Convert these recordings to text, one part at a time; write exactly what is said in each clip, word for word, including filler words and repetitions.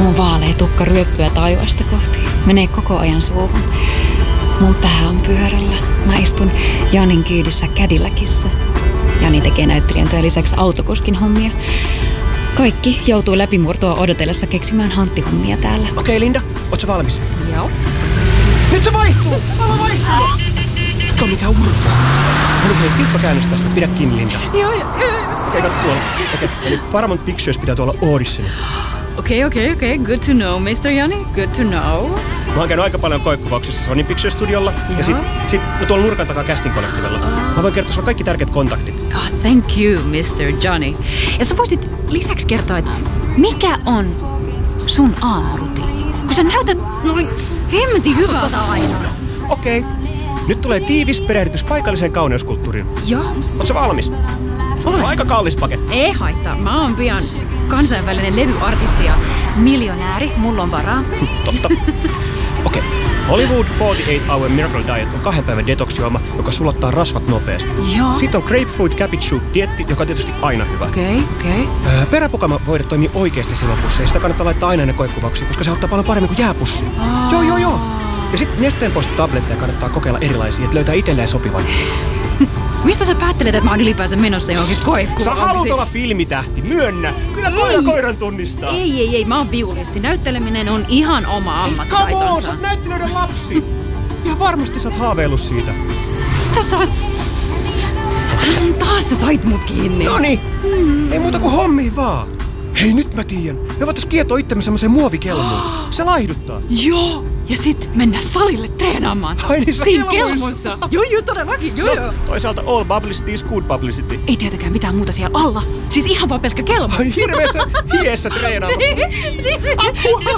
Mun vaalea tukka ryöppyä taivasta kohti. Menee koko ajan suuhun. Mun pää on pyörällä. Mä istun Janin kyydissä Cadillacissa. Jani tekee näyttelijän työn lisäksi autokuskin hommia. Kaikki joutuu läpimurtoa odotellessa keksimään hanttihommia täällä. Okei, Linda, oot sä valmis? Joo. Nyt se vaihtuu! Valo vaihtuu! Kato mikä urpo. No niin, hei, tippa käännös tästä. Pidä kiinni, Linda. Joo, joo. Okei, katso tuolla. Okei, eli Paramount Pictures pitää tuolla auditionit. Okei, okei, okei. Good to know, mister Jani. Good to know. Mä oon käynyt aika paljon koekuvauksissa Sony Pictures Studiolla. Joo. Ja sit, sit no tuolla nurkan takaa Casting Collectivella. Oh. Mä voin kertoa sulla kaikki tärkeät kontaktit. Oh, thank you, mister Johnny. Ja sä voisit lisäksi kertoa, että mikä on sun aamurutiini? Kun sä näytät noin hemmetin hyvältä aina. Okei. Okay. Nyt tulee tiivis perehditys paikalliseen kauneuskulttuuriin. Joo. Oot sä valmis? Olen. On aika kallis paketti. Ei haittaa. Mä oon pian kansainvälinen levyartisti ja miljonääri. Mulla on varaa. Totta. Okei. Okay. Hollywood neljäkymmentäkahdeksan hour Miracle Diet on kahden päivän detoksijuoma, joka sulattaa rasvat nopeasti. Joo. Sitten on Grapefruit Cabbage Soup dietti, joka on tietysti aina hyvä. Okei, okay, okei. Okay. Öö, peräpukama-voide toimii oikeasti silmäpussiin. Sitä kannattaa laittaa aina ennen koekuvauksiin, koska se auttaa paljon paremmin kuin jääpussi. Oh. Joo, joo, joo. Ja sitten nesteenpoistotabletteja kannattaa kokeilla erilaisia, että löytää itselleen sopivan. Mistä sä päättelet, että mä oon ylipäänsä menossa johonkin koekuvauksiin? Sä haluat olla filmitähti, myönnä! Kyllä koira koiran tunnistaa. Ei, ei, ei, mä oon viulisti. Näytteleminen on ihan oma ammattitaitonsa. Come on, sä oot näyttelijöiden lapsi! Ihan varmasti sä oot haaveillut siitä. Mistä sä... Taas sä sait mut kiinni. Noniin, mm. ei muuta kuin hommiin vaan. Hei, nyt mä tiedän. Me voitais kietoa itsemme semmoiseen muovikelmuun. Se laihduttaa. Joo, ja sit mennä salille treenaamaan. Ai niin, siinä kelmussa. Joo, joo, todellakin, joo, no, joo. Toisaalta all publicity is good publicity. Ei tietenkään mitään muuta siellä alla. Siis ihan vaan pelkkä kelmu. Ai hirveessä hiessä treenaamassa. Apua!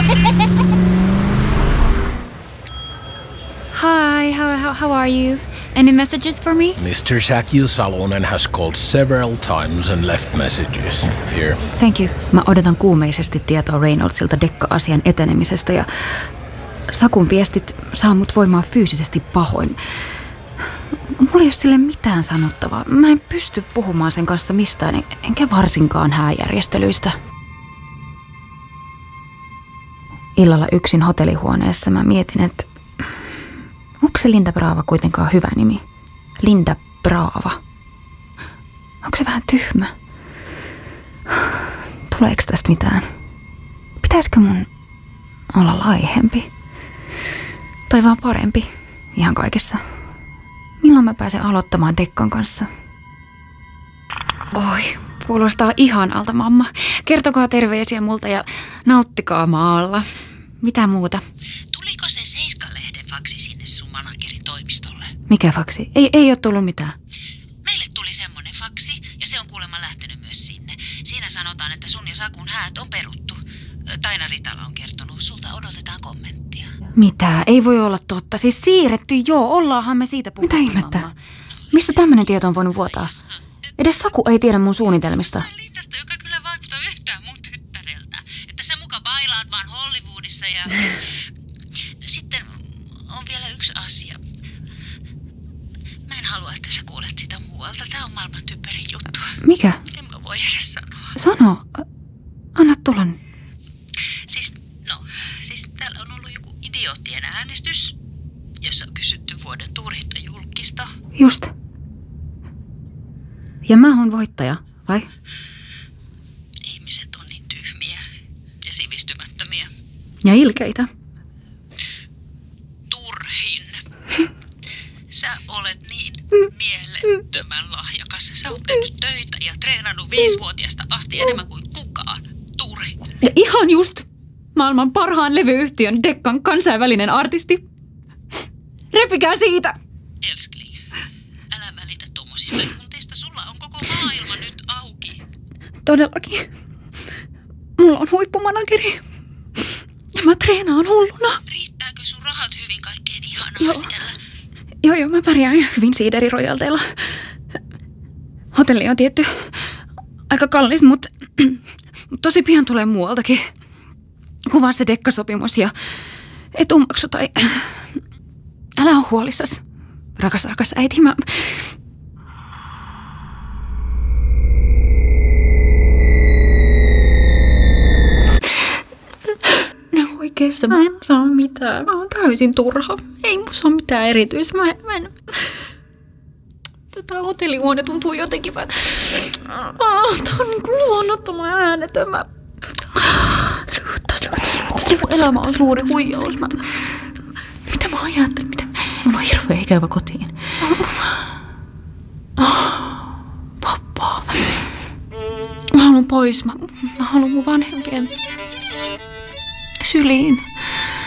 Hi, how, how, how are you? Any messages for me? mister Sakil Salonen has called several times and left messages. Here. Thank you. Mä odotan kuumeisesti tietoa Reynoldsilta Dekka-asian etenemisestä ja Sakun viestit saa mut voimaan fyysisesti pahoin. Mulla ei ole sille mitään sanottavaa. Mä en pysty puhumaan sen kanssa mistään, enkä varsinkaan hääjärjestelyistä. Illalla yksin hotellihuoneessa mä mietin, että onko se Linda Brava kuitenkaan hyvä nimi? Linda Brava. Onko se vähän tyhmä? Tuleeko tästä mitään? Pitäisikö mun olla laihempi? Tai vaan parempi? Ihan kaikessa. Milloin mä pääsen aloittamaan Dekkan kanssa? Oi, kuulostaa ihanalta, mamma. Kertokaa terveisiä multa ja nauttikaa maalla. Mitä muuta? Tuliko se Seiska-lehden faksi sinne sun managerin toimistolle? Mikä faksi? Ei, ei ole tullut mitään. Meille tuli semmonen faksi ja se on kuulemma lähtenyt myös sinne. Siinä sanotaan, että sun ja Sakun häät on peruttu. Taina Ritala on kertonut, sulta odotetaan kommenttia. Mitä? Ei voi olla totta. Siis siirretty, joo. Ollaanhan me siitä puhuttu. Mitä ihmettä? Mamma. Mistä tämmönen tieto on voinut vuotaa? Edes Saku ei tiedä mun suunnitelmista. Lindasta, joka kyllä vaikuttaa yhtään mun tyttäreltä. Että sä muka bailaat vaan Hollywoodissa ja... Sitten on vielä yksi asia. Mä en halua, että sä kuulet sitä muualta. Tää on maailman typerin juttu. Mikä? En mä voi edes sanoa. Sano. Anna tulla. Siis, no, siis täällä on ollut joku idioottien äänestys, jossa on kysytty vuoden turhinta julkista. Just. Ja mä oon voittaja, vai? Ihmiset on niin tyhmiä ja sivistymättömiä. Ja ilkeitä. Turhin. Sä olet niin mielettömän lahjakas. Sä oot tehnyt töitä ja treenannut viisivuotiaasta asti enemmän kuin kukaan. Turhi. Ja ihan just maailman parhaan levyyhtiön Dekkan kansainvälinen artisti. Repikää siitä! Elskling, älä välitä tommosista junteista. Sulla on koko maailma nyt auki. Todellakin. Mulla on huippumanageri. Ja mä treenaan hulluna. Riittääkö sun rahat hyvin kaikkeen ihanaa Joo. siellä? Joo, joo, mä pärjään ihan hyvin siiderirojalteilla. Hotelli on tietty aika kallis, mutta tosi pian tulee muualtakin. Kuvaa se Dekka-sopimus ja etumaksu tai... Älä ole huolissas, rakas, rakas äiti. Mä... kestä. Mä en saa mitään. Mä oon täysin turha. Ei musta ole mitään erityistä. Mä en... Mä en... Tätä hotellihuone tuntuu jotenkin vähän... Ah, tää on niinku luonnottoman äänetön. Mä... Sluutta, sluutta, sluutta, sluutta. Elämä on suuri huijaus. Mä... Mitä mä ajattelin? Mitä... Mulla on hirveä ikävä kotiin. Pappa. Mä haluun pois. Mä, mä haluun mun vanhempien syliin.